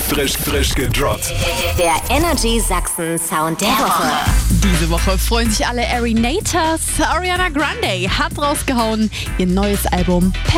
Frisch gedroppt. Der Energy Sachsen Sound der Woche. Diese Woche freuen sich alle Arinators. Ariana Grande hat rausgehauen ihr neues Album